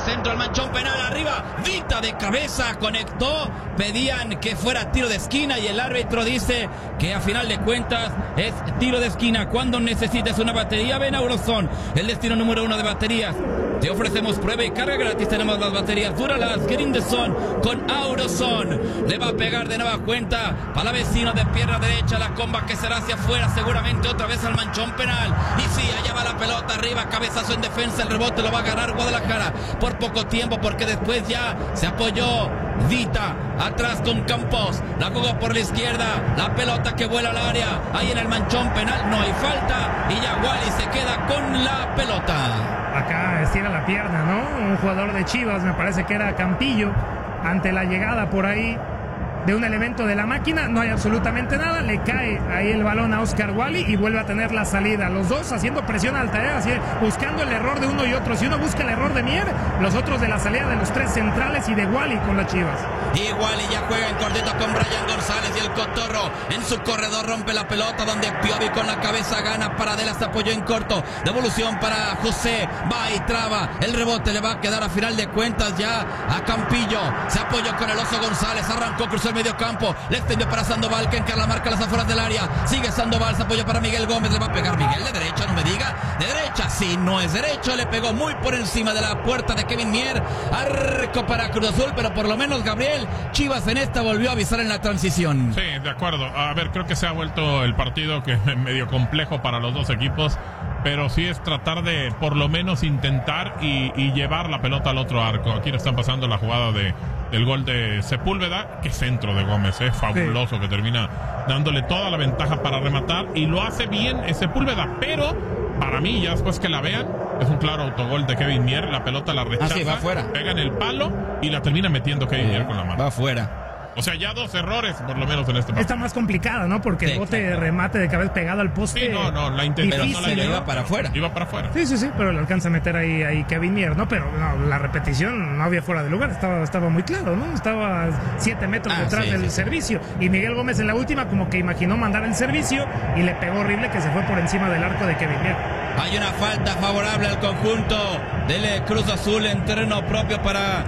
centro al manchón penal arriba. Vita de cabeza conectó. Pedían que fuera tiro de esquina y el árbitro dice que a final de cuentas es tiro de esquina. Cuando necesites una batería, ven a Auroson, el destino número 1 de baterías. Te ofrecemos prueba y carga gratis. Tenemos las baterías Duralast Get in the Zone con Auroson. Le va a pegar de nueva cuenta para vecino de pierna derecha. La comba que será hacia afuera, seguramente otra vez al manchón penal. Y sí, allá va la pelota arriba, cabezazo en defensa. El rebote lo va a ganar Guadalajara por poco tiempo, porque después ya se apoyó Vita atrás con Campos. La jugó por la izquierda. La pelota que vuela al área. Ahí en el manchón penal no hay falta. Y ya Wally se queda con la pelota. Acá estira la pierna, ¿no? Un jugador de Chivas, me parece que era Campillo, ante la llegada por ahí de un elemento de la máquina. No hay absolutamente nada, le cae ahí el balón a Oscar Wally y vuelve a tener la salida. Los dos haciendo presión alta, así, buscando el error de uno y otro. Si uno busca el error de Mier, los otros de la salida de los tres centrales y de Wally con las Chivas. Y Wally ya juega en cortito con Brian González y el Cotorro en su corredor rompe la pelota, donde Piovi con la cabeza gana. Paradela se apoyó en corto, devolución para José, va y traba, el rebote le va a quedar a final de cuentas ya a Campillo. Se apoyó con el Oso González, arrancó, cruzó el medio campo, le extendió para Sandoval, que encara la marca a las afueras del área. Sigue Sandoval, se apoyó para Miguel Gómez, le va a pegar Miguel de derecha, no me diga, de derecha, sí, no es derecho, le pegó muy por encima de la puerta de Kevin Mier. Arco para Cruz Azul, pero por lo menos Gabriel Chivas en esta volvió a avisar en la transición. Sí, de acuerdo. A ver, creo que se ha vuelto el partido que es medio complejo para los dos equipos, pero sí es tratar de por lo menos intentar y llevar la pelota al otro arco. Aquí le están pasando la jugada del gol de Sepúlveda, que centro de Gómez, es fabuloso, sí, que termina dándole toda la ventaja para rematar y lo hace bien Sepúlveda, pero para mí, ya después que la vean, es un claro autogol de Kevin Mier. La pelota la rechaza, sí, va afuera, pega en el palo y la termina metiendo Kevin Mier con la mano. Va afuera. O sea, ya dos errores, por lo menos en este partido. Está más complicada, ¿no? Porque el bote de remate de cabeza pegado al poste. Sí, no, la intentó, pero no la iba para afuera. Iba para afuera. Sí, pero le alcanza a meter ahí Kevin Mier, ¿no? Pero no, la repetición no había fuera de lugar, estaba muy claro, ¿no? Estaba 7 metros detrás del servicio. Y Miguel Gómez en la última como que imaginó mandar el servicio y le pegó horrible, que se fue por encima del arco de Kevin Mier. Hay una falta favorable al conjunto del Cruz Azul en terreno propio para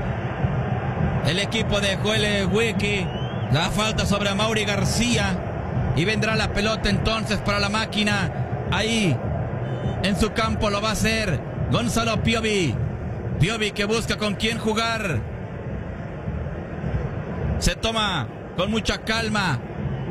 el equipo de Joel Wiki. La falta sobre Amaury García y vendrá la pelota entonces para la máquina. Ahí en su campo lo va a hacer Gonzalo Piovi. Piovi que busca con quién jugar. Se toma con mucha calma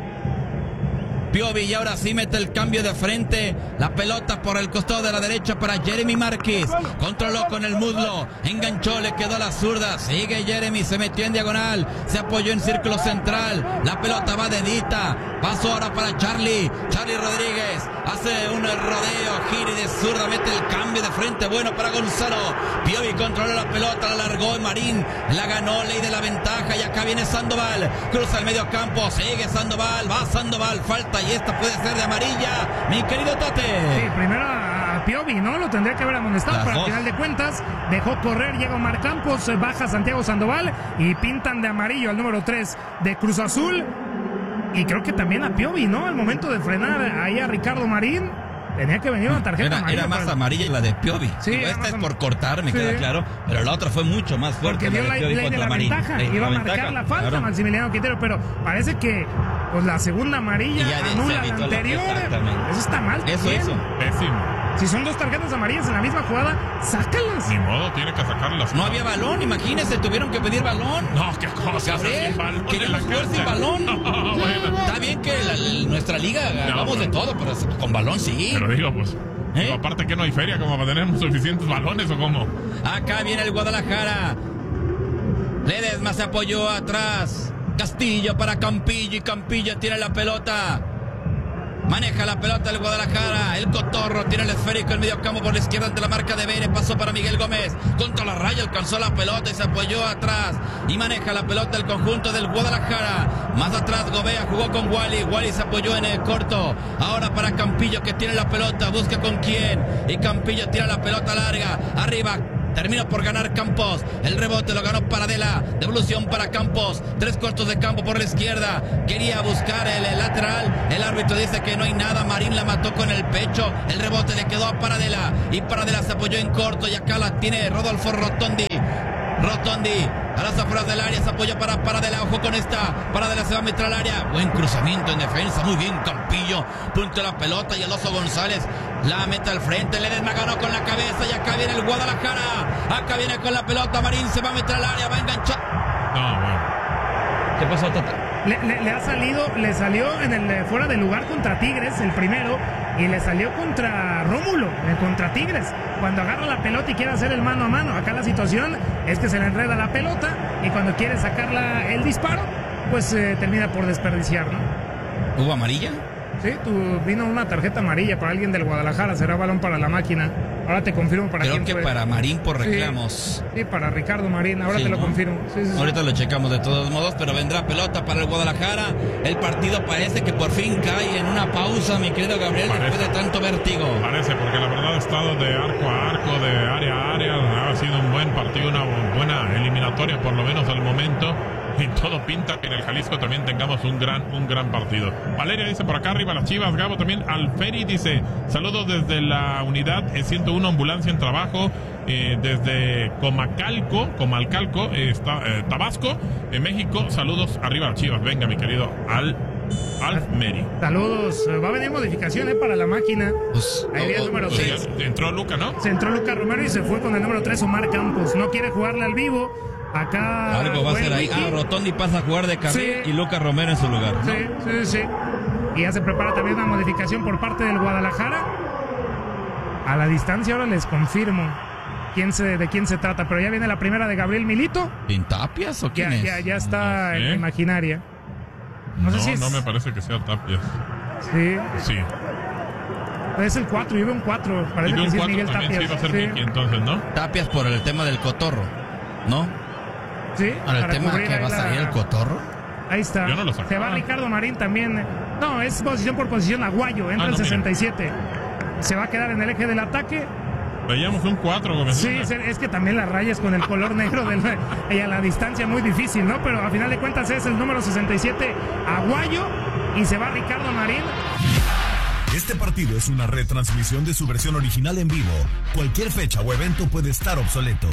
Piovi y ahora sí mete el cambio de frente. La pelota por el costado de la derecha para Jeremy Márquez. Controló con el muslo, enganchó, le quedó a la zurda. Sigue Jeremy, se metió en diagonal, se apoyó en círculo central. La pelota va dedita. Pasó ahora para Charlie Rodríguez. Hace un rodeo, gira y de zurda mete el cambio de frente. Bueno para Gonzalo. Piovi controló la pelota, la largó Marín. La ganó, ley de la ventaja. Y acá viene Sandoval. Cruza el medio campo, sigue Sandoval. Va Sandoval, falta y esta puede ser de amarilla, mi querido Tate. Sí, primero a Piovi, ¿no? Lo tendría que haber amonestado, pero al final de cuentas dejó correr, llega Omar Campos, baja Santiago Sandoval y pintan de amarillo al número 3 de Cruz Azul. Y creo que también a Piovi, ¿no? Al momento de frenar ahí a Ricardo Marín, tenía que venir una tarjeta amarilla. Era más amarilla la de Piovi. Sí, esta es por cortar, me queda claro, pero la otra fue mucho más fuerte. Porque dio la ley de la ventaja, iba a marcar la falta, claro, Maximiliano Quintero, pero parece que pues la segunda amarilla anula la anterior. Eso está mal. Eso. Pésimo. Si son dos tarjetas amarillas en la misma jugada, sácalas. Ni modo, tiene que sacarlas. No había balón, imagínense, tuvieron que pedir balón. No, qué cosa. Gabriel, queremos jugar sin balón. Bueno. Está bien que nuestra liga hagamos de todo, pero con balón sí. Pero digo, pues, digo, aparte que no hay feria como para tener suficientes balones o cómo. Acá viene el Guadalajara. Ledesma se apoyó atrás. Castillo para Campillo y Campillo tira la pelota. Maneja la pelota el Guadalajara. El Cotorro tiene el esférico en medio campo por la izquierda ante la marca de Vélez. Pasó para Miguel Gómez. Contra la raya alcanzó la pelota y se apoyó atrás. Y maneja la pelota el conjunto del Guadalajara. Más atrás Gobea jugó con Wally. Wally se apoyó en el corto. Ahora para Campillo que tiene la pelota. Busca con quién. Y Campillo tira la pelota larga. Arriba. Terminó por ganar Campos. El rebote lo ganó Paradela. Devolución para Campos. 3 cortos de campo por la izquierda. Quería buscar el lateral. El árbitro dice que no hay nada. Marín la mató con el pecho. El rebote le quedó a Paradela. Y Paradela se apoyó en corto. Y acá la tiene Rodolfo Rotondi. Rotondi a las afueras del área, se apoya para Paradela, ojo con esta, Paradela se va a meter al área, buen cruzamiento en defensa, muy bien Campillo, punto de la pelota y el Oso González la mete al frente, Ledesma ganó con la cabeza y acá viene el Guadalajara, acá viene con la pelota, Marín se va a meter al área, va a enganchar. No, bueno. ¿Qué pasó, Tata? Le salió en el fuera de lugar contra Tigres, el primero, y le salió contra Rómulo, contra Tigres, cuando agarra la pelota y quiere hacer el mano a mano. Acá la situación es que se le enreda la pelota y cuando quiere sacarla el disparo, pues termina por desperdiciar, ¿no? ¿Hubo amarilla? Sí, vino una tarjeta amarilla para alguien del Guadalajara, será balón para la máquina. Ahora te confirmo para quién fue. Creo que para Marín por reclamos. Sí, para Ricardo Marín, ahora te lo confirmo. Sí. Ahorita lo checamos de todos modos, pero vendrá pelota para el Guadalajara. El partido parece que por fin cae en una pausa, mi querido Gabriel, después de tanto vértigo. Parece, porque la verdad ha estado de arco a arco, de área a área. Ha sido un buen partido, una buena eliminatoria, por lo menos al momento. Y todo pinta que en el Jalisco también tengamos un gran partido. Valeria dice por acá arriba las Chivas. Gabo también. Alferi dice saludos desde la unidad 101 ambulancia en trabajo desde Comalcalco Tabasco, en México. Saludos arriba las Chivas. Venga, mi querido Alfmeri. Saludos. Va a venir modificación para la máquina. Ahí viene el número 6. Entró Luca, ¿no? Se entró Luca Romero y se fue con el número 3 Omar Campos. No quiere jugarle al vivo. Acá algo va a ser ahí. Rotondi pasa a jugar de carril y Lucas Romero en su lugar, ¿no? Sí. Y ya se prepara también una modificación por parte del Guadalajara. A la distancia ahora les confirmo de quién se trata, pero ya viene la primera de Gabriel Milito. ¿En Tapias o quién es? Ya está en imaginaria. No me parece que sea Tapias. Sí. Es el 4, yo veo un 4. Parece que sí es Miguel Tapias. Sí, va a ser Miki, entonces, ¿no? Tapias por el tema del cotorro, ¿no? Sí. Para el tema que va a salir el cotorro. Ahí está. Yo no lo saco. Se va Ricardo Marín también. No, es posición por posición. Aguayo, entra el 67. Mira. Se va a quedar en el eje del ataque. Veíamos un 4, Gómez. Sí, es que también las rayas con el color negro y a la distancia muy difícil, ¿no? Pero a final de cuentas es el número 67, Aguayo, y se va Ricardo Marín. Este partido es una retransmisión de su versión original en vivo. Cualquier fecha o evento puede estar obsoleto.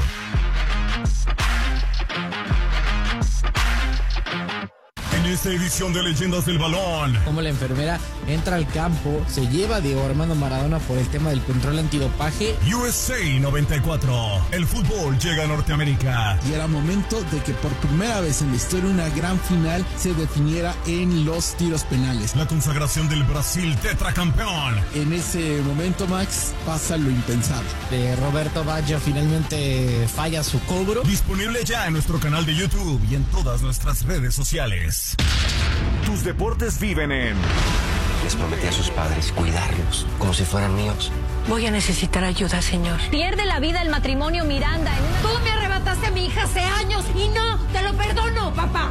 En esta edición de Leyendas del Balón, como la enfermera entra al campo, se lleva a Diego Armando Maradona por el tema del control antidopaje. USA 94, el fútbol llega a Norteamérica. Y era momento de que por primera vez en la historia una gran final se definiera en los tiros penales. La consagración del Brasil tetracampeón. En ese momento, Max, pasa lo impensable. Roberto Baggio finalmente falla su cobro. Disponible ya en nuestro canal de YouTube y en todas nuestras redes sociales. Tus deportes viven en... Les prometí a sus padres cuidarlos como si fueran míos. Voy a necesitar ayuda, señor. Pierde la vida el matrimonio Miranda. Tú me arrebataste a mi hija hace años y no te lo perdono, papá.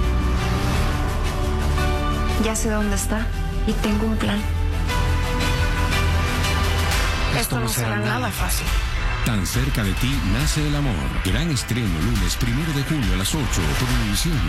Ya sé dónde está y tengo un plan. Esto no será nada fácil. Tan cerca de ti nace el amor. Gran estreno lunes 1 de junio a las 8 por Univisión.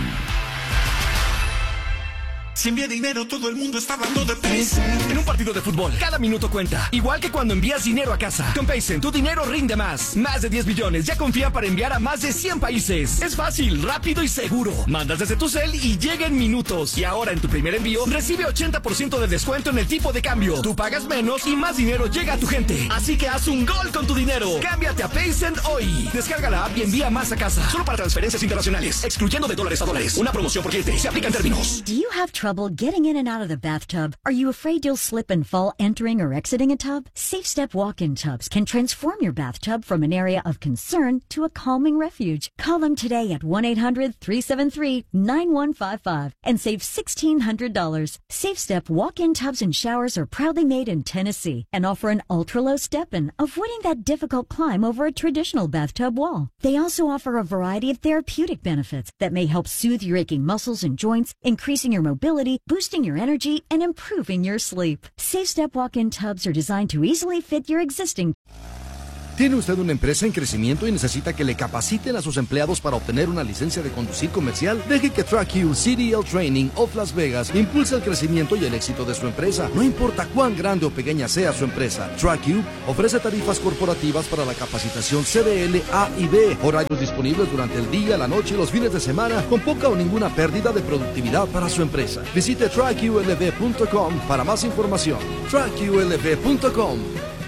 Si envía dinero, todo el mundo está hablando de Paycent. En un partido de fútbol, cada minuto cuenta. Igual que cuando envías dinero a casa. Con Paycent, tu dinero rinde más. Más de 10 billones ya confía para enviar a más de 100 países. Es fácil, rápido y seguro. Mandas desde tu cel y llega en minutos. Y ahora en tu primer envío, recibe 80% de descuento en el tipo de cambio. Tú pagas menos y más dinero llega a tu gente. Así que haz un gol con tu dinero. Cámbiate a Paycent hoy. Descarga la app y envía más a casa. Solo para transferencias internacionales. Excluyendo de dólares a dólares. Una promoción por cliente. Se aplica en términos. Do you have trouble getting in and out of the bathtub? Are you afraid you'll slip and fall entering or exiting a tub? Safe Step walk-in tubs can transform your bathtub from an area of concern to a calming refuge. Call them today at 1-800-373-9155 and save $1,600. Safe Step walk-in tubs and showers are proudly made in Tennessee and offer an ultra-low step-in, avoiding that difficult climb over a traditional bathtub wall. They also offer a variety of therapeutic benefits that may help soothe your aching muscles and joints, increasing your mobility, boosting your energy, and improving your sleep. Safe Step walk-in tubs are designed to easily fit your existing. ¿Tiene usted una empresa en crecimiento y necesita que le capaciten a sus empleados para obtener una licencia de conducir comercial? Deje que TrackU CDL Training of Las Vegas impulse el crecimiento y el éxito de su empresa. No importa cuán grande o pequeña sea su empresa, TrackU ofrece tarifas corporativas para la capacitación CDL A y B, horarios disponibles durante el día, la noche y los fines de semana, con poca o ninguna pérdida de productividad para su empresa. Visite TrackULV.com para más información. TrackULV.com.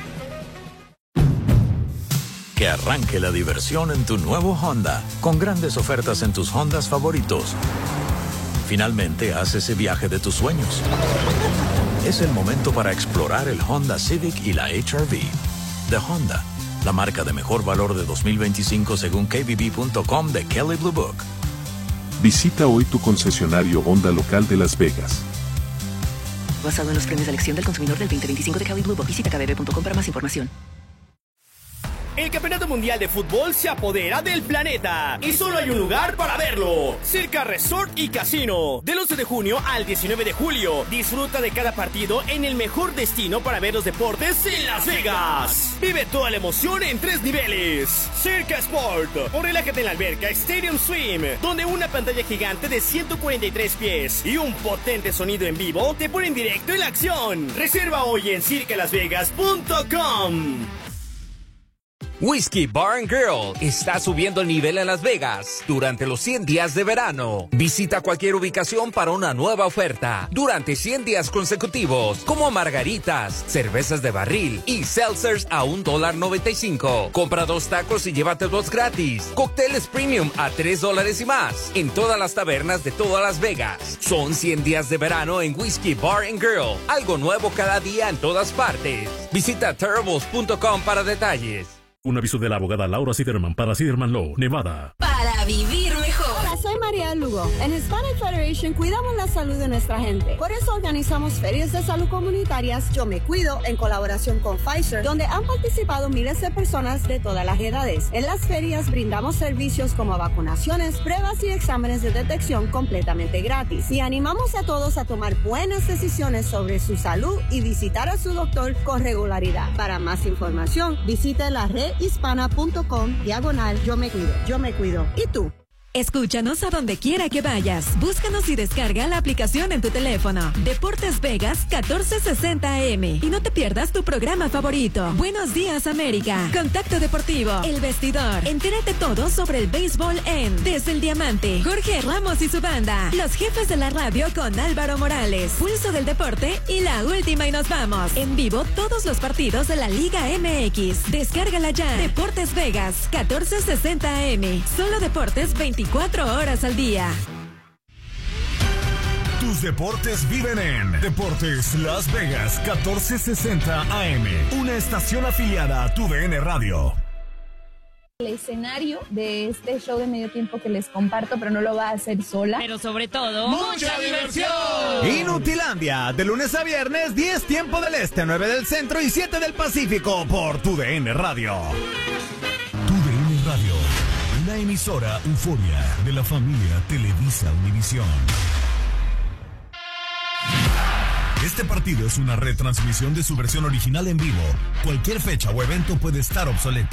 Que arranque la diversión en tu nuevo Honda, con grandes ofertas en tus Hondas favoritos. Finalmente, haz ese viaje de tus sueños. Es el momento para explorar el Honda Civic y la HR-V. De Honda, la marca de mejor valor de 2025 según KBB.com de Kelley Blue Book. Visita hoy tu concesionario Honda local de Las Vegas. Basado en los premios de elección del consumidor del 2025 de Kelley Blue Book. Visita kbb.com para más información. El Campeonato Mundial de Fútbol se apodera del planeta y solo hay un lugar para verlo: Circa Resort y Casino. Del 11 de junio al 19 de julio, disfruta de cada partido en el mejor destino para ver los deportes en Las Vegas. Vive toda la emoción en 3 niveles. Circa Sport, o relájate en la alberca Stadium Swim, donde una pantalla gigante de 143 pies y un potente sonido en vivo te ponen directo en la acción. Reserva hoy en circalasvegas.com. Whiskey Bar & Girl está subiendo el nivel en Las Vegas durante los 100 días de verano. Visita cualquier ubicación para una nueva oferta durante 100 días consecutivos, como margaritas, cervezas de barril y seltzers a $1.95. Compra 2 tacos y llévate 2 gratis. Cócteles premium a $3 y más en todas las tabernas de todas Las Vegas. Son 100 días de verano en Whiskey Bar & Girl. Algo nuevo cada día en todas partes. Visita terribles.com para detalles. Un aviso de la abogada Laura Siderman para Siderman Law, Nevada. Para vivir mejor. Hola, soy María Lugo. En Hispanic Federation cuidamos la salud de nuestra gente. Por eso organizamos ferias de salud comunitarias Yo Me Cuido en colaboración con Pfizer, donde han participado miles de personas de todas las edades. En las ferias brindamos servicios como vacunaciones, pruebas y exámenes de detección completamente gratis. Y animamos a todos a tomar buenas decisiones sobre su salud y visitar a su doctor con regularidad. Para más información, visite la red hispana.com/Yo Me Cuido. Yo me cuido. ¿Y tú? Escúchanos a donde quiera que vayas. Búscanos y descarga la aplicación en tu teléfono. Deportes Vegas 1460 AM. Y no te pierdas tu programa favorito. Buenos días, América. Contacto Deportivo. El Vestidor. Entérate todo sobre el béisbol en Desde el Diamante. Jorge Ramos y su banda. Los jefes de la radio con Álvaro Morales. Pulso del Deporte y la última y nos vamos. En vivo todos los partidos de la Liga MX. Descárgala ya. Deportes Vegas 1460 AM. Solo deportes 24 horas al día. Tus deportes viven en Deportes Las Vegas 1460 AM, una estación afiliada a TUDN Radio. El escenario de este show de medio tiempo que les comparto, pero no lo va a hacer sola. Pero sobre todo, ¡mucha diversión! Inutilandia, de lunes a viernes, 10 tiempo del este, 9 del centro y 7 del Pacífico por TUDN Radio. TUDN Radio, una emisora euforia de la familia Televisa Univisión. Este partido es una retransmisión de su versión original en vivo. Cualquier fecha o evento puede estar obsoleto.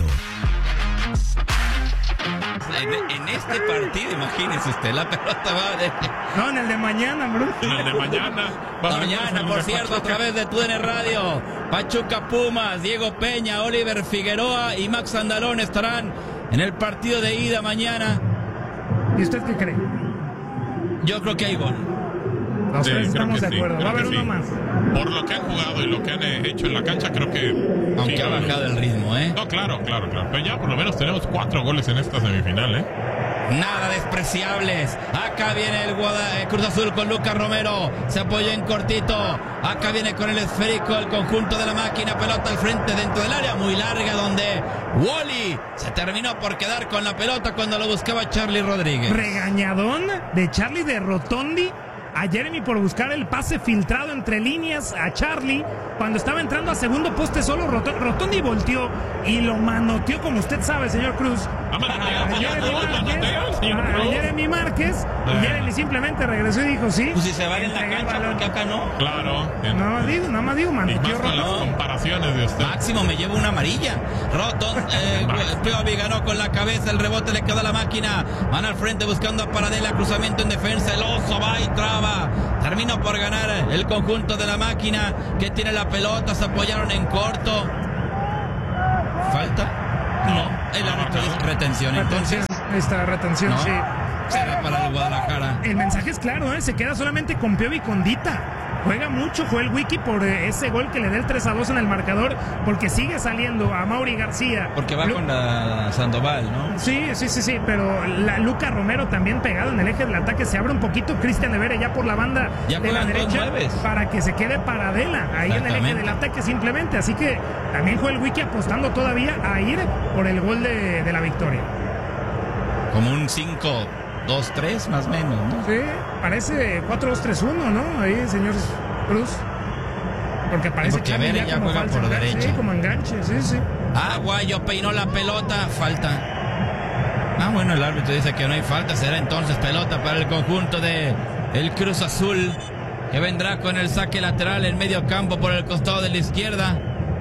En este partido, imagínese usted, la pelota va de... No, en el de mañana, Bruno. En el de mañana. Mañana, por cierto, a través de TUDN Radio. Pachuca Pumas, Diego Peña, Oliver Figueroa y Max Andalón estarán en el partido de ida mañana. ¿Y usted qué cree? Yo creo que hay gol. Nosotros estamos de acuerdo. Va a haber uno más. Por lo que han jugado y lo que han hecho en la cancha, creo que... Aunque ha bajado el ritmo, ¿eh? No, claro. Pero ya por lo menos tenemos 4 goles en esta semifinal, ¿eh? Nada despreciables. Acá viene el Cruz Azul con Lucas Romero. Se apoya en cortito. Acá viene con el esférico el conjunto de la máquina. Pelota al frente dentro del área muy larga donde Wally se terminó por quedar con la pelota cuando lo buscaba Charlie Rodríguez. Regañadón de Charlie de Rotondi a Jeremy por buscar el pase filtrado entre líneas a Charlie cuando estaba entrando a segundo poste solo. Rotondi volteó y lo manoteó, como usted sabe, señor Cruz, Jeremy Márquez, y Jeremy simplemente regresó y dijo sí. Pues si se va en la cancha, ¿por qué acá no? Claro. Nada más digo, mano. Y más con las comparaciones de usted. Máximo me llevo una amarilla. Piovi ganó con la cabeza, el rebote le quedó a la máquina. Van al frente buscando a Paradela, cruzamiento en defensa. El oso va y traba. Terminó por ganar el conjunto de la máquina que tiene la pelota. Se apoyaron en corto. ¿Falta? No, el árbitro dice retención. Entonces, esta retención, ¿no? sí. Será para el Guadalajara. El mensaje es claro, se queda solamente con Piovi y con Dita. Juega mucho Joel Wiki por ese gol que le dé el 3-2 en el marcador, porque sigue saliendo a Mauri García. Porque va con la Sandoval, ¿no? Sí, pero Luca Romero también pegado en el eje del ataque. Se abre un poquito Cristian Evere ya por la banda ya de la derecha para que se quede Paradela ahí en el eje del ataque simplemente. Así que también Joel Wiki apostando todavía a ir por el gol de la victoria. Como un 5-2-3 más o menos, ¿no? Sí, parece 4-2-3-1, ¿no? Ahí, señor Cruz. Porque parece que Vere ya juega por derecha. Sí, como enganche, sí. Guayo peinó la pelota, falta. Bueno, el árbitro dice que no hay falta, será entonces pelota para el conjunto de el Cruz Azul, que vendrá con el saque lateral en medio campo por el costado de la izquierda.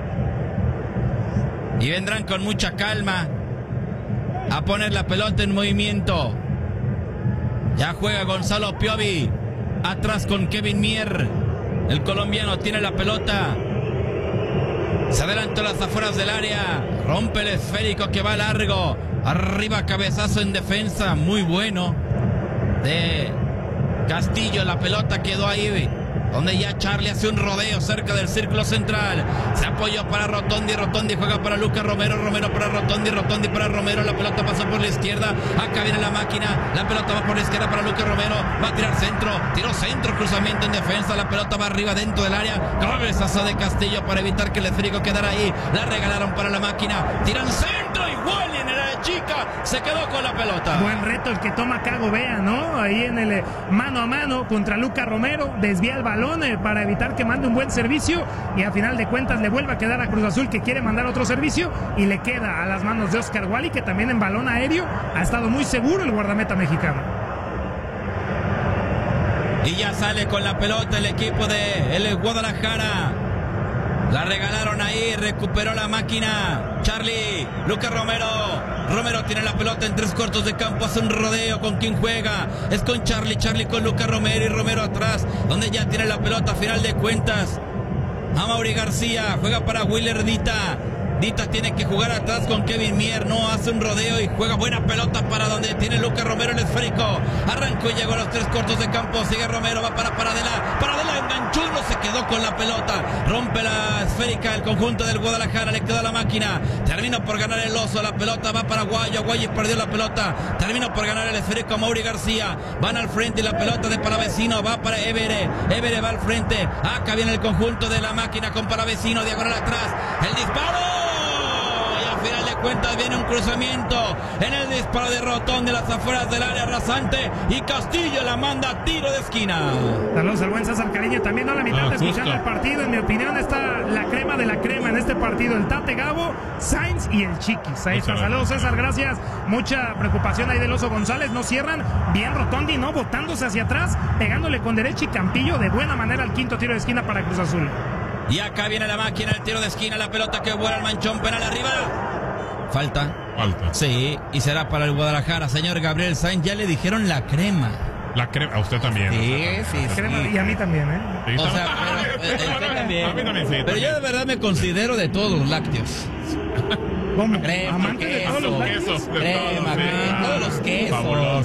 Y vendrán con mucha calma a poner la pelota en movimiento. Ya juega Gonzalo Piovi. Atrás con Kevin Mier. El colombiano tiene la pelota. Se adelantó las afueras del área. Rompe el esférico que va largo. Arriba cabezazo en defensa. Muy bueno. De Castillo. La pelota quedó ahí. Donde ya Charlie hace un rodeo cerca del círculo central. Se apoyó para Rotondi. Rotondi juega para Lucas Romero. Romero para Rotondi. Rotondi para Romero. La pelota pasó por la izquierda. Acá viene la máquina. La pelota va por la izquierda para Lucas Romero. Va a tirar centro. Tiró centro. Cruzamiento en defensa. La pelota va arriba dentro del área. Cabezazo de Castillo para evitar que el esférico quedara ahí. La regalaron para la máquina. Tiran centro. Igual en el área chica. Se quedó con la pelota. Buen reto el que toma Cago Vea, ¿no? Ahí en el mano a mano contra Lucas Romero. Desvía el balón para evitar que mande un buen servicio y a final de cuentas le vuelve a quedar a Cruz Azul, que quiere mandar otro servicio, y le queda a las manos de Oscar Wally, que también en balón aéreo ha estado muy seguro el guardameta mexicano. Y ya sale con la pelota el equipo de el Guadalajara. La regalaron ahí, recuperó la máquina Charlie, Lucas Romero. Romero tiene la pelota en 3 cuartos de campo, hace un rodeo. ¿Con quién juega? Es con Charlie, Charlie con Lucas Romero y Romero atrás, donde ya tiene la pelota a final de cuentas. A Mauri García, juega para Willer Dita. Dita tiene que jugar atrás con Kevin Mier, no hace un rodeo y juega buena pelota para donde tiene Lucas Romero el esférico. Arrancó y llegó a los 3 cuartos de campo, sigue Romero, va para Paradela. Paradela enganchó y no se quedó con la pelota. Rompe la esférica el conjunto del Guadalajara, le quedó a la máquina. Terminó por ganar el oso, la pelota va para Guayo, Guayo perdió la pelota. Terminó por ganar el esférico a Mauri García. Van al frente y la pelota de Palavecino va para Evere. Evere va al frente. Acá viene el conjunto de la máquina con Palavecino, diagonal atrás. El disparo. Final de cuentas viene un cruzamiento en el disparo de Rotondi de las afueras del área rasante y Castillo la manda a tiro de esquina. Saludos al buen César Cariño, también a la mitad escuchando el partido. En mi opinión está la crema de la crema en este partido, el Tate Gabo, Sainz y el Chiquis. Ahí está. Saludos, César, gracias. Mucha preocupación ahí del Oso González, no cierran bien Rotondi, no, botándose hacia atrás, pegándole con derecha y Campillo de buena manera al quinto tiro de esquina para Cruz Azul. Y acá viene la máquina, el tiro de esquina, la pelota que vuela al manchón, penal arriba. Falta. Sí, y será para el Guadalajara. Señor Gabriel Sainz, ya le dijeron la crema. La crema, a usted también. Sí. Y a mí también, ¿eh? Sí, o sea, pero, también. A mí también, sí. Pero yo de verdad me considero de todos los lácteos. ¿Cómo? Crema, amante queso, de todos los quesos, crema, todos los quesos,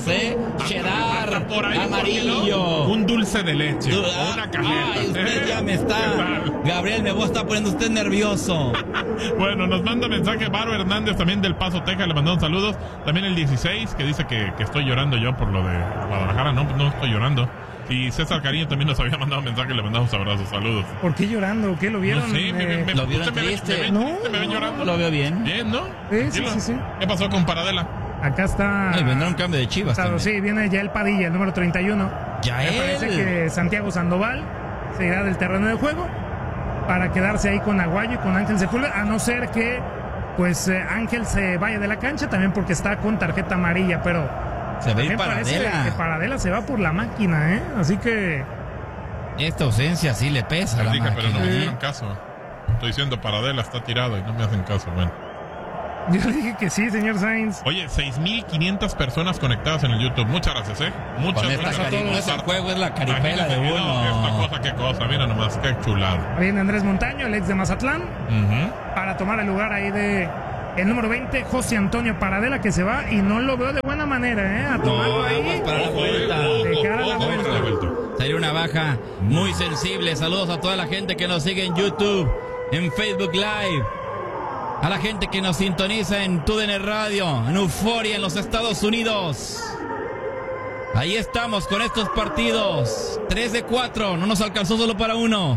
cheddar, por ahí amarillo, un dulce de leche, una cajeta. Ay, usted ya me está, Gabriel, me está poniendo usted nervioso. Bueno, nos manda mensaje Varo Hernández también del Paso, Texas, le mandamos saludos. También el 16 que dice que estoy llorando yo por lo de Guadalajara. No estoy llorando. Y César Cariño también nos había mandado mensaje, le mandamos abrazos, saludos. ¿Por qué llorando? ¿Qué lo vieron? No sé, ¿lo vieron triste? ¿Me ven llorando? Lo veo bien. Bien, ¿no? Sí. ¿Qué pasó con Paradela? Acá está. Vendrá un cambio de Chivas. Sí, viene Yael Padilla, el número 31. Yael. Me parece que Santiago Sandoval se irá del terreno de juego para quedarse ahí con Aguayo y con Ángel Sepúlveda, a no ser que pues Ángel se vaya de la cancha, también porque está con tarjeta amarilla, pero se ve parece que Paradela se va por la máquina, así que esta ausencia sí le pesa a la máquina. Pero no me hicieron caso. Estoy diciendo Paradela está tirado y no me hacen caso. Bueno, yo dije que sí, señor Sainz. Oye, 6,500 personas conectadas en el YouTube. Muchas gracias, Muchas gracias a todos. No es el juego, es la caripela de uno. Esta cosa, qué cosa. Mira nomás, qué chulada. Viene Andrés Montaño, el ex de Mazatlán, para tomar el lugar ahí de el número 20, José Antonio Paradela, que se va y no lo veo de buena manera, a tomarlo ahí. Para la vuelta. De cara a la vuelta. Sería una baja muy sensible. Saludos a toda la gente que nos sigue en YouTube, en Facebook Live, a la gente que nos sintoniza en TUDN Radio, en Euforia, en los Estados Unidos. Ahí estamos con estos partidos. 3 de 4, no nos alcanzó solo para uno.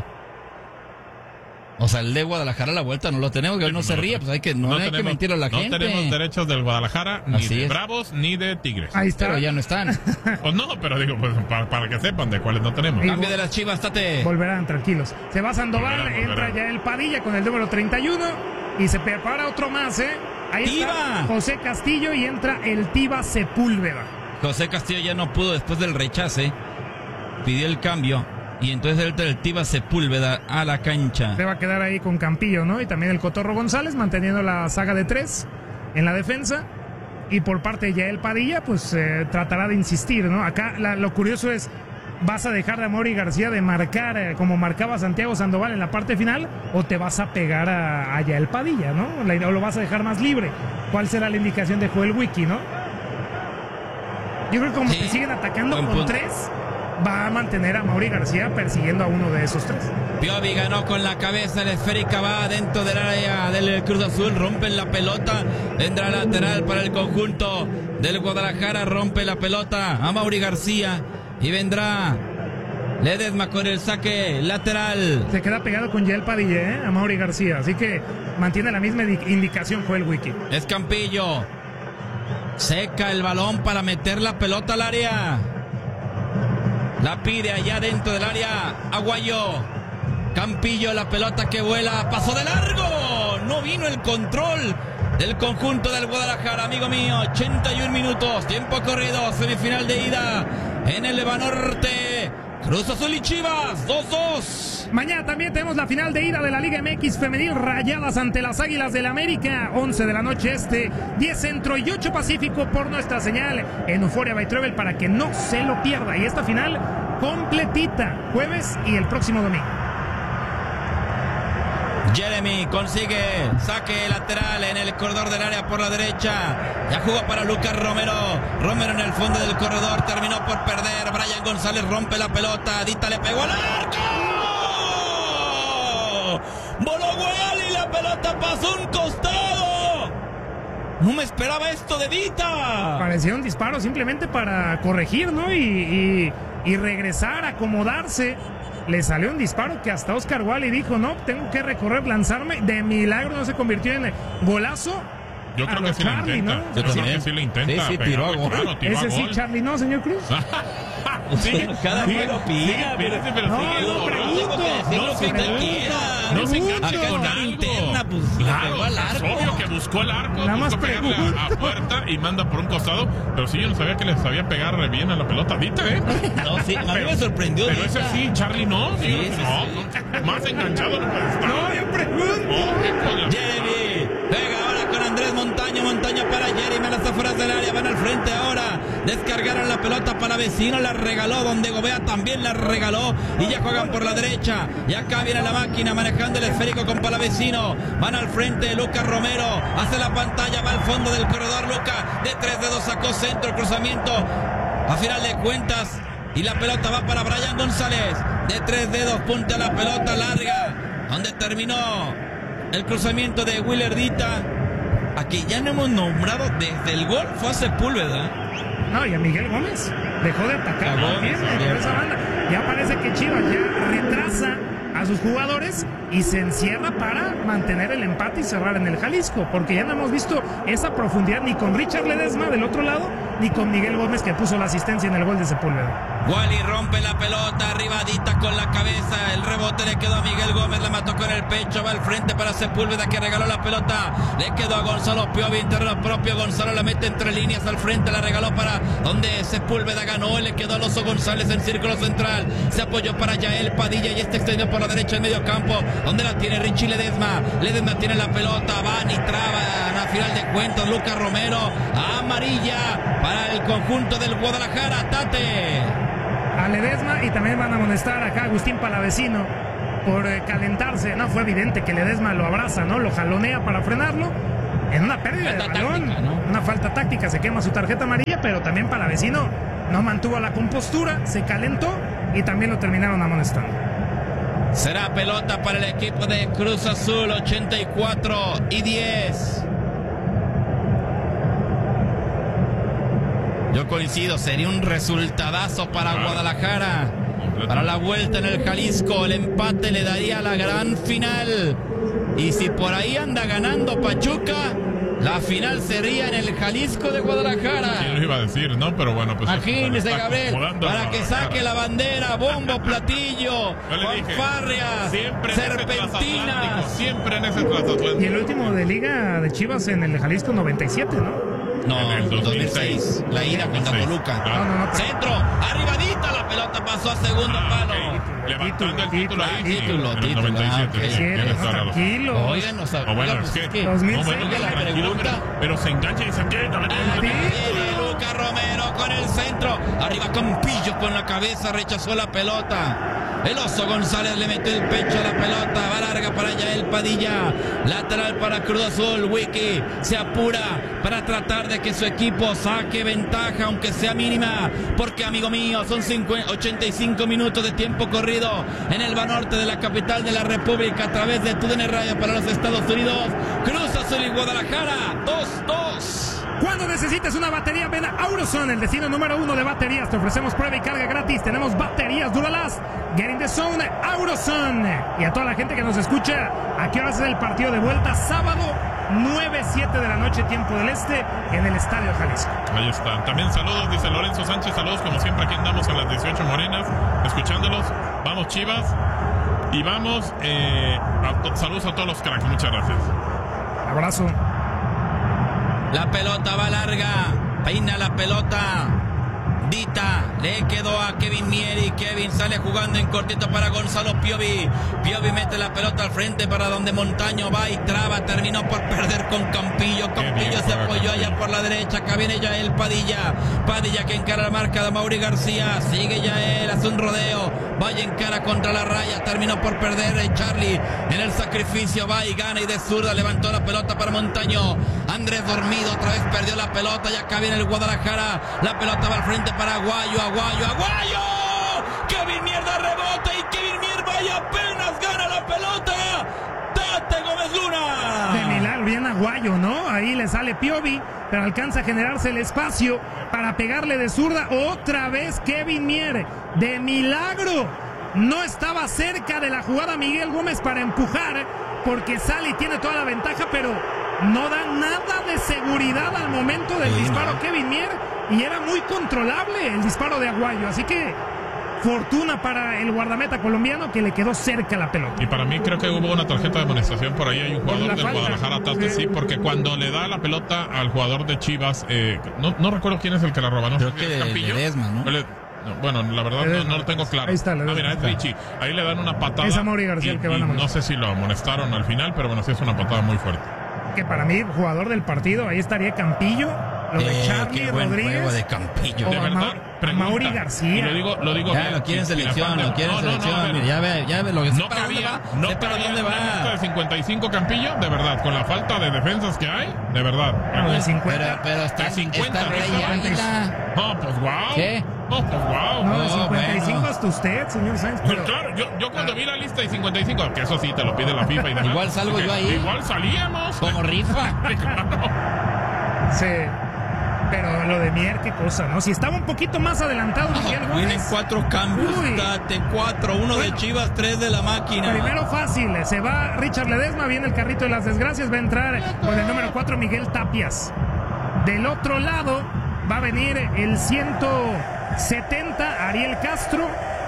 O sea, el de Guadalajara a la vuelta no lo tenemos, que él no se ríe, pues hay que mentirle a la gente. No tenemos derechos del Guadalajara, ni de Bravos, ni de Tigres. Ahí está. Pero ya no están. Pues no, pero digo, pues para que sepan de cuáles no tenemos. Cambio de las Chivas, Tate. Volverán, tranquilos. Se va Sandoval, entra ya el Padilla con el número 31 y se prepara otro más, Ahí está José Castillo y entra el Tiva Sepúlveda. José Castillo ya no pudo después del rechace, pidió el cambio. Y entonces el Tiva Sepúlveda a la cancha. Se va a quedar ahí con Campillo, ¿no? Y también el Cotorro González, manteniendo la saga de 3 en la defensa. Y por parte de Yael Padilla, pues tratará de insistir, ¿no? Acá lo curioso es, ¿vas a dejar de Amaury García de marcar como marcaba Santiago Sandoval en la parte final? ¿O te vas a pegar a Yael Padilla, ¿no? ¿O lo vas a dejar más libre? ¿Cuál será la indicación de Joel Wiki, no? Yo creo que como te siguen atacando con 3... va a mantener a Amaury García persiguiendo a uno de esos 3. Piovi ganó con la cabeza, la esférica va dentro del área del Cruz Azul, rompen la pelota, vendrá lateral para el conjunto del Guadalajara, rompe la pelota Amaury García y vendrá Ledesma con el saque lateral. Se queda pegado con Yael Padilla, Amaury García, así que mantiene la misma indicación Joel Wiki. Es Campillo, seca el balón para meter la pelota al área. La pide allá dentro del área Aguayo. Campillo, la pelota que vuela, pasó de largo. No vino el control del conjunto del Guadalajara, amigo mío. 81 minutos, tiempo corrido, semifinal de ida en el Banorte. Cruz Azul y Chivas, 2-2. Mañana también tenemos la final de ida de la Liga MX Femenil, Rayadas ante las Águilas del América, 11 de la noche 10 Centro y 8 Pacífico por nuestra señal en Euforia by Travel para que no se lo pierda. Y esta final completita, jueves y el próximo domingo. Jeremy consigue saque lateral en el corredor del área por la derecha. Ya jugó para Lucas Romero. Romero en el fondo del corredor, terminó por perder. Brian González rompe la pelota. Dita le pegó al arco. Voló Guayal y la pelota pasó un costado. No me esperaba esto de Dita. Parecía un disparo simplemente para corregir, ¿no? Y regresar, acomodarse. Le salió un disparo que hasta Oscar Wally dijo, no, tengo que recorrer, lanzarme. De milagro no se convirtió en golazo. Yo creo que sí lo intenta. Yo creo que sí lo intenta. Sí, tiró a gol. Claro, tiró ese a sí, gol. Charlie, no, señor Cruz. Sí, cada juego pida. No se engancha con algo. Interna, pues, claro, es obvio que buscó el arco, buscó pegarle a puerta y manda por un costado. Pero sí, yo no sabía que le sabía pegar bien a la pelota. Dita, No, sí, a mí me sorprendió. Pero ese sí, Charlie, no. Sí, no, más enganchado no puede estar. No, yo pregunto. Jeremy pega ahora con Andrés Montaño. Montaño para Jeremy a las afueras del área. Van al frente ahora. Descargaron la pelota para Vecino. La regaló donde Gobea también la regaló. Y ya juegan por la derecha. Y acá viene la máquina manejando el esférico con Palavecino. Van al frente Lucas Romero. Hace la pantalla. Va al fondo del corredor. Lucas de 3 dedos sacó centro. Cruzamiento. A final de cuentas. Y la pelota va para Brian González. De 3 dedos punta la pelota larga. Donde terminó el cruzamiento de Willerdita. Aquí ya no hemos nombrado desde el gol. Fue a Sepúlveda. No, y a Miguel Gómez. Dejó de atacar por esa banda. Ya parece que Chivas ya retrasa a sus jugadores y se encierra para mantener el empate y cerrar en el Jalisco, porque ya no hemos visto esa profundidad ni con Richard Ledesma del otro lado, ni con Miguel Gómez, que puso la asistencia en el gol de Sepúlveda. Wally rompe la pelota, arribadita con la cabeza, el rebote le quedó a Miguel Gómez, la mató con el pecho, va al frente para Sepúlveda, que regaló la pelota, le quedó a Gonzalo Piovi en terreno propio, Gonzalo la mete entre líneas al frente, la regaló para donde Sepúlveda ganó, le quedó a Oso González en círculo central, se apoyó para Yael Padilla y este extendió por la derecha en medio campo, donde la tiene Richie Ledesma, Ledesma tiene la pelota, van y traban, a final de cuentas Lucas Romero, amarilla para el conjunto del Guadalajara. Tate a Ledesma, y también van a amonestar acá a Agustín Palavecino por calentarse. No, fue evidente que Ledesma lo abraza, ¿no? Lo jalonea para frenarlo en una pérdida de balón, táctica, ¿no? Una falta táctica, se quema su tarjeta amarilla, pero también Palavecino no mantuvo la compostura, se calentó y también lo terminaron amonestando. Será pelota para el equipo de Cruz Azul, 84-10. Yo coincido, sería un resultadazo para Guadalajara. Para la vuelta en el Jalisco, el empate le daría la gran final. Y si por ahí anda ganando Pachuca, la final sería en el Jalisco de Guadalajara. ¿Quién lo iba a decir, no? Pero bueno, pues... Imagínese, Gabriel, para que saque la bandera, bombo, platillo, fanfarrias, serpentinas. Siempre en ese transatlántico. Y el último de Liga de Chivas en el Jalisco, 97, ¿no? No, en el 2006. La ida contra Toluca. No, centro, arribadita, la pelota pasó a segundo palo. Levantando el título ahí. Título. 97. Tranquilo. Oigan, no saben. Bueno, es que 2006 la pregunta. Pero se engancha y se queda. Lucas Romero con el centro. Arriba Campillo con la cabeza, rechazó la pelota. El Oso González le metió el pecho a la pelota, va larga para Yael Padilla, lateral para Cruz Azul. Wiki se apura para tratar de que su equipo saque ventaja, aunque sea mínima, porque, amigo mío, son 85 minutos de tiempo corrido en el Banorte de la capital de la República, a través de TUDN Radio para los Estados Unidos. Cruz Azul y Guadalajara, 2-2. Cuando necesites una batería, ven a Auroson, el destino número 1 de baterías. Te ofrecemos prueba y carga gratis. Tenemos baterías Duralast, Get in the Zone, Auroson. Y a toda la gente que nos escucha, ¿a qué hora es el partido de vuelta? Sábado, 9-7 de la noche, tiempo del este, en el Estadio Jalisco. Ahí está. También saludos, dice Lorenzo Sánchez. Saludos, como siempre, aquí andamos en las 18 Morenas, escuchándolos. Vamos, Chivas. Y vamos, saludos a todos los cracks. Muchas gracias. Abrazo. La pelota va larga, peina la pelota, Dita, le quedó a Kevin Mieri, Kevin sale jugando en cortito para Gonzalo Piovi, Piovi mete la pelota al frente para donde Montaño va y traba, terminó por perder con Campillo, Campillo se apoyó allá por la derecha, acá viene Yael Padilla, Padilla que encara la marca de Mauri García, sigue Yael, hace un rodeo, vaya en cara contra la raya, terminó por perder Charlie en el sacrificio, va y gana y de zurda levantó la pelota para Montaño, Andrés dormido, otra vez perdió la pelota y acá viene el Guadalajara, la pelota va al frente para Aguayo, Kevin Mier da rebote y Kevin Mier vaya apenas gana la pelota, Tate Gómez Luna. De milagro, bien Aguayo, ¿no? Ahí le sale Piovi, pero alcanza a generarse el espacio para pegarle de zurda, otra vez Kevin Mier, de milagro. No estaba cerca de la jugada Miguel Gómez para empujar, porque sale y tiene toda la ventaja, pero no da nada de seguridad al momento del disparo Kevin Mier, y era muy controlable el disparo de Aguayo, así que fortuna para el guardameta colombiano que le quedó cerca la pelota. Y para mí creo que hubo una tarjeta de amonestación por ahí, hay un jugador del Guadalajara, Tate, sí, porque cuando le da la pelota al jugador de Chivas, no recuerdo quién es el que la roba, ¿no? Creo que Ledesma, ¿no? Bueno, la verdad no lo tengo claro. Ahí está, mira, es Richie. Ahí le dan una patada. Es a Mauri García el que van a amonestar. No sé si lo amonestaron al final, pero bueno, sí es una patada muy fuerte. Que para mí, jugador del partido, ahí estaría Campillo, lo de Charlie Rodríguez. De Campillo. De verdad, Mauri García. Y lo digo ya bien. lo quieren selección, lo quieren selección. Ya ve lo que no cabía dónde va. De 55 Campillo, de verdad, con la falta de defensas que hay, de verdad. Bueno, de 50. Pero está 50. No, pues wow. ¿Qué? No, pues wow. No, de 55 hasta usted, señor Sáenz. Pero claro, yo cuando vi la lista de 55, que eso sí te lo pide la FIFA y demás. Igual salgo yo ahí. Igual salíamos. Como rifa. Claro. Sí. Pero lo de Mier, qué cosa, ¿no? Si estaba un poquito más adelantado Miguel Gómez. Vienen 4 cambios, date 4, uno de Chivas, 3 de la máquina. Primero fácil, se va Richard Ledesma, viene el carrito de las desgracias, va a entrar con el número 4 Miguel Tapias. Del otro lado va a venir el 170 Ariel Castro.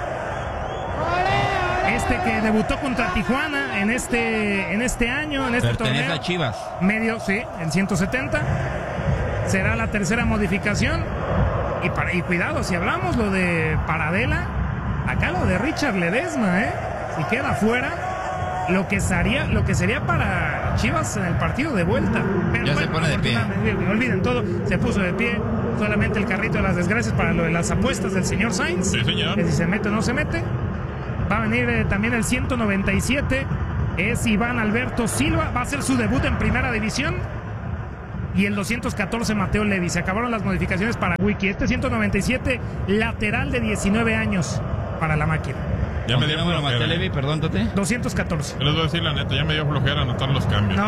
Que debutó contra Tijuana en este año, en este torneo. A Chivas. Medio, sí, en 170. Será la tercera modificación. Y cuidado, si hablamos lo de Paradela, acá lo de Richard Ledesma, si queda fuera, lo que sería para Chivas en el partido de vuelta. Pero ya se pone de pie. Olviden todo, se puso de pie. Solamente el carrito de las desgracias para lo de las apuestas del señor Sainz. Sí, señor. Que si se mete o no se mete. Va a venir también el 197, es Iván Alberto Silva, va a hacer su debut en Primera División. Y el 214, Mateo Levi. Se acabaron las modificaciones para Wiki. Este 197, lateral de 19 años para la máquina. Ya me dio flojera. Mateo Levi, perdón, Tote. 214. Yo les voy a decir la neta, ya me dio flojera anotar los cambios.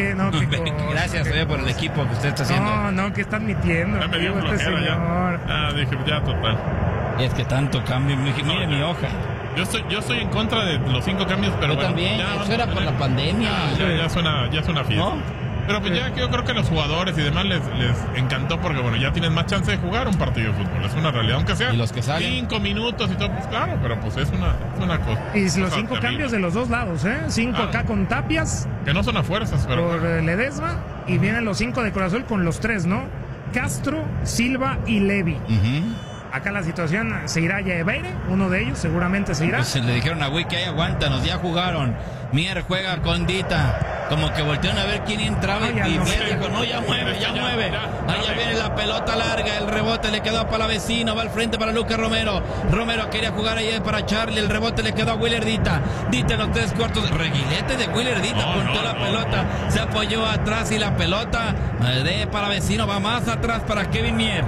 Gracias por el equipo que usted está haciendo. No, que está admitiendo. Ya me dio flojera, ya. Dije, ya, total. Y es que tanto cambio, mire mi hoja. Yo estoy en contra de los 5 cambios, pero yo bueno. También, eso era por la pandemia. Ya es una fiesta. ¿No? Pero pues ya que yo creo que a los jugadores y demás les encantó porque bueno, ya tienen más chance de jugar un partido de fútbol, es una realidad, aunque sea 5 minutos y todo, pues claro, pero pues es una cosa. Y los 5 cambios de los dos lados, 5 acá con Tapias. Que no son a fuerzas, pero... Por Ledesma, y vienen los 5 de Cruz Azul con los 3, ¿no? Castro, Silva y Levi. Acá la situación se irá ya Ebeire, uno de ellos seguramente se irá. Pues le dijeron a Wiki, ahí aguántanos, ya jugaron. Mier juega con Dita. Como que voltearon a ver quién entraba y Mier dijo, no, ya mueve. Allá viene la pelota larga, el rebote le quedó para Vecino, va al frente para Lucas Romero. Romero quería jugar ahí para Charlie, el rebote le quedó a Willer Dita. Dita en los 3 cuartos, reguilete de Willer Dita, apuntó la pelota, se apoyó atrás y la pelota de para Vecino va más atrás para Kevin Mier.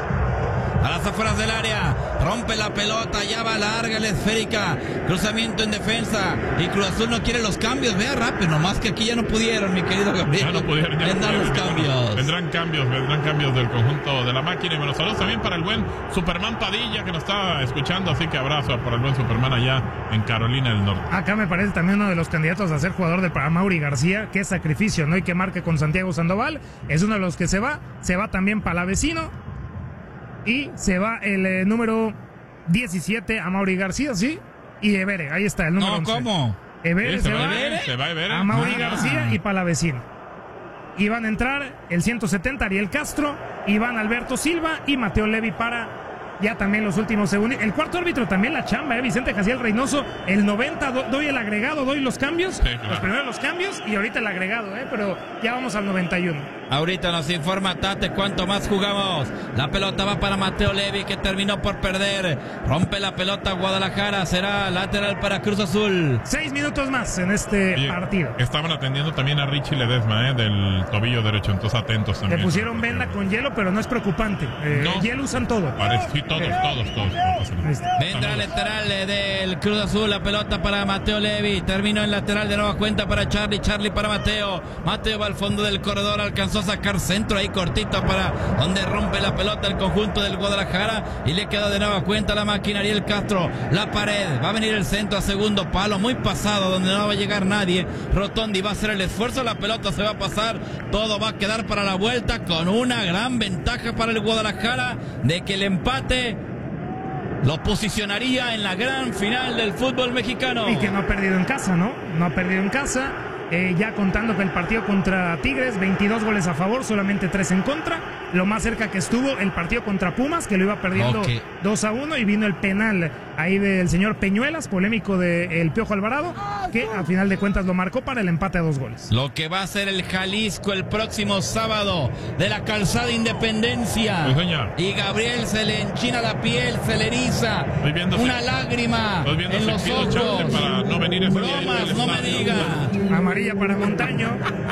A las afueras del área, rompe la pelota, ya va larga la esférica, cruzamiento en defensa, y Cruz Azul no quiere los cambios, vea rápido, nomás que aquí ya no pudieron, mi querido Gabriel. Ya no pudieron, los cambios. Vendrán cambios del conjunto de la máquina, y bueno, saludos también para el buen Superman Padilla, que nos está escuchando, así que abrazo para el buen Superman allá en Carolina del Norte. Acá me parece también uno de los candidatos a ser jugador del para Mauri García, qué sacrificio, ¿no? Y que marque con Santiago Sandoval, es uno de los que se va también para la Vecino. Y se va el número 17 a Mauri García, ¿sí? Y Ebere, ahí está el número 11. ¿Cómo? Ebere se va a Mauri García y Palavecino. Y van a entrar el 170 Ariel Castro, Iván Alberto Silva y Mateo Levi para ya también los últimos segundos. El cuarto árbitro también la chamba, Vicente Jaciel Reynoso. El 90 doy el agregado, doy los cambios. Sí, claro. Los primeros los cambios y ahorita el agregado, pero ya vamos al 91. Ahorita nos informa Tate cuánto más jugamos. La pelota va para Mateo Levi, que terminó por perder. Rompe la pelota Guadalajara, será lateral para Cruz Azul. 6 minutos más en este partido. Estaban atendiendo también a Richie Ledesma, del tobillo derecho, entonces atentos también. Le pusieron venda con hielo, pero no es preocupante. Hielo usan todo. Sí, todos. Vendrá lateral del Cruz Azul, la pelota para Mateo Levi. Terminó en lateral de nueva cuenta para Charlie para Mateo. Mateo va al fondo del corredor, alcanzó a sacar centro ahí cortito para donde rompe la pelota el conjunto del Guadalajara y le queda de nueva cuenta la máquina Ariel Castro. La pared, va a venir el centro a segundo palo, muy pasado, donde no va a llegar nadie. Rotondi va a hacer el esfuerzo, la pelota se va a pasar, todo va a quedar para la vuelta con una gran ventaja para el Guadalajara de que el empate lo posicionaría en la gran final del fútbol mexicano. Y que no ha perdido en casa, ¿no? No ha perdido en casa. Ya contando que el partido contra Tigres, 22 goles a favor, solamente 3 en contra. Lo más cerca que estuvo el partido contra Pumas, que lo iba perdiendo 2-1, y vino el penal ahí del señor Peñuelas, polémico del Piojo Alvarado, que a final de cuentas lo marcó para el empate a 2 goles. Lo que va a ser el Jalisco el próximo sábado de la Calzada Independencia. Sí, y Gabriel se le enchina la piel, se le eriza una lágrima en los ojos. Para no venir ese bromas, día no me diga. Amarilla para Montaño.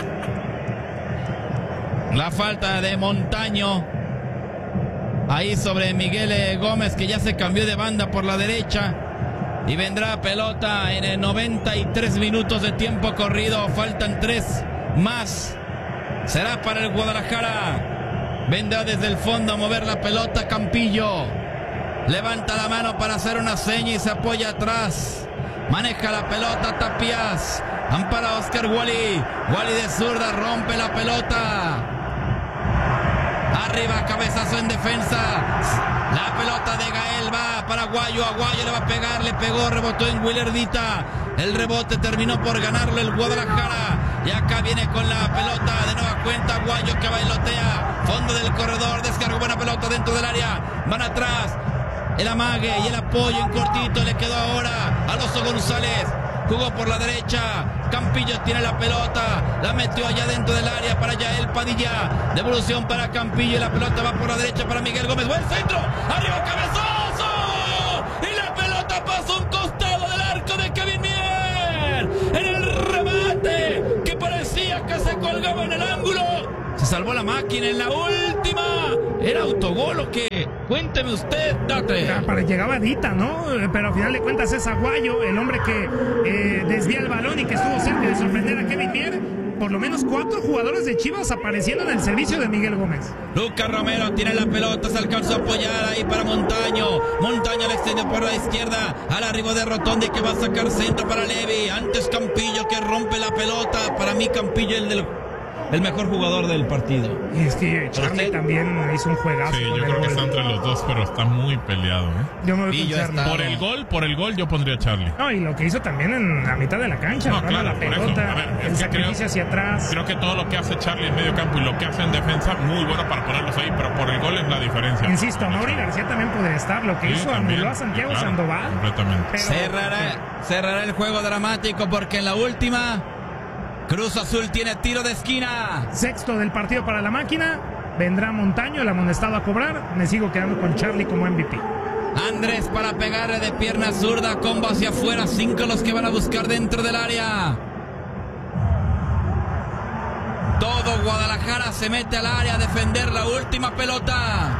La falta de Montaño ahí sobre Miguel Gómez, que ya se cambió de banda por la derecha, y vendrá pelota en 93 minutos de tiempo corrido. Faltan 3 más, será para el Guadalajara. Vendrá desde el fondo a mover la pelota Campillo. Levanta la mano para hacer una seña y se apoya atrás. Maneja la pelota Tapias. Ampara Oscar Wally. Wally de zurda rompe la pelota. Arriba, cabezazo en defensa. La pelota de Gael va para Aguayo. Aguayo le va a pegar, le pegó, rebotó en Willardita. El rebote terminó por ganarlo el Guadalajara. Y acá viene con la pelota de nueva cuenta Aguayo que bailotea. Fondo del corredor, descargó buena pelota dentro del área. Van atrás. El amague y el apoyo en cortito le quedó ahora a Alonso González. Jugó por la derecha. Campillo tiene la pelota. La metió allá dentro del área para Yael Padilla. Devolución para Campillo y la pelota va por la derecha para Miguel Gómez. Buen centro. Arriba, cabezazo. Y la pelota pasa a un costado del arco de Kevin Mier. En el remate que parecía que se colgaba en el ángulo. Se salvó la máquina en la última. ¿Era autogol o qué? Cuénteme usted, Date. Llegaba Dita, ¿no? Pero al final de cuentas es Aguayo, el hombre que desvía el balón y que estuvo cerca de sorprender a Kevin Mier. Por lo menos 4 jugadores de Chivas apareciendo en el servicio de Miguel Gómez. Lucas Romero tiene la pelota, se alcanzó a apoyar ahí para Montaño. Montaño le extendió por la izquierda al arribo de Rotondi que va a sacar centro para Levi. Antes Campillo que rompe la pelota. Para mí Campillo el mejor jugador del partido. Y es que Charlie también hizo un juegazo. Sí, yo creo que está entre los dos, pero está muy peleado, ¿eh? Yo me voy con Charlie. Por el gol yo pondría a Charlie. No, y lo que hizo también en la mitad de la cancha, no, claro, la pelota, el sacrificio hacia atrás. Creo que todo lo que hace Charlie en medio campo y lo que hace en defensa, muy bueno para ponerlos ahí, pero por el gol es la diferencia. Insisto, Mauri García también podría estar. Lo que hizo anuló a Santiago Sandoval. Completamente. Cerrará el juego dramático porque en la última Cruz Azul tiene tiro de esquina. Sexto del partido para la máquina. Vendrá Montaño, el amonestado a cobrar. Me sigo quedando con Charlie como MVP. Andrés para pegarle de pierna zurda, combo hacia afuera. 5 los que van a buscar dentro del área. Todo Guadalajara se mete al área a defender la última pelota.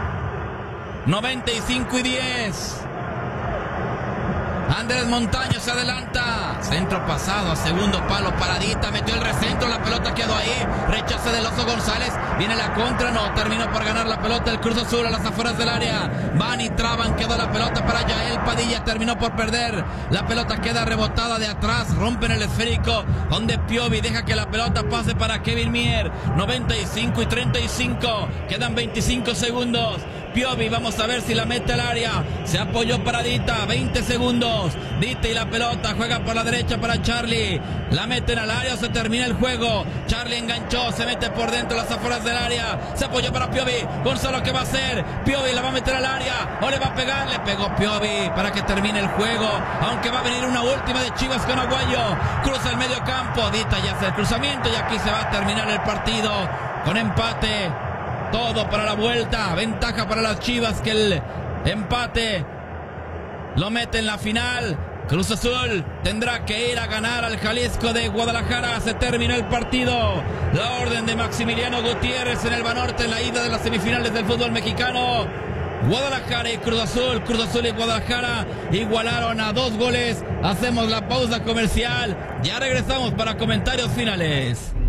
95-10. Andrés Montaño se adelanta. Centro pasado a segundo palo. Paradita, metió el recentro. La pelota quedó ahí. Rechace del Oso González. Viene la contra. No, terminó por ganar la pelota el Cruz Azul a las afueras del área. Van y traban. Quedó la pelota para Yael Padilla. Terminó por perder. La pelota queda rebotada de atrás. Rompen el esférico. Donde Piovi deja que la pelota pase para Kevin Mier. 95-35. Quedan 25 segundos. Piovi, vamos a ver si la mete al área. Se apoyó para Dita. 20 segundos. Dita y la pelota juega por la derecha para Charlie. La meten al área, se termina el juego. Charlie enganchó, se mete por dentro las afueras del área. Se apoyó para Piovi. Gonzalo, ¿qué va a hacer? Piovi la va a meter al área. O le va a pegar, le pegó Piovi para que termine el juego. Aunque va a venir una última de Chivas con Aguayo. Cruza el medio campo. Dita ya hace el cruzamiento y aquí se va a terminar el partido con empate. Todo para la vuelta. Ventaja para las Chivas que el empate lo mete en la final. Cruz Azul tendrá que ir a ganar al Jalisco de Guadalajara. Se terminó el partido. La orden de Maximiliano Gutiérrez en el Banorte en la ida de las semifinales del fútbol mexicano. Guadalajara y Cruz Azul y Guadalajara igualaron a 2 goles. Hacemos la pausa comercial. Ya regresamos para comentarios finales.